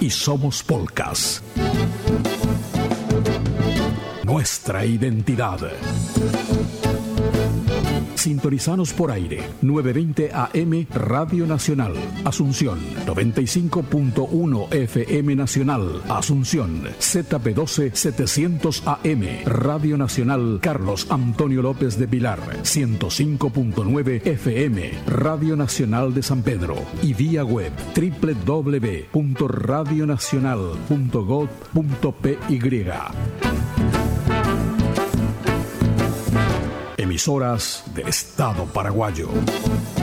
y somos Polcas. Nuestra identidad. Sintonizanos por aire, 920 AM Radio Nacional, Asunción, 95.1 FM Nacional, Asunción, ZP12 700 AM, Radio Nacional Carlos Antonio López de Pilar, 105.9 FM, Radio Nacional de San Pedro, y vía web www.radionacional.gov.py. Emisoras del Estado paraguayo.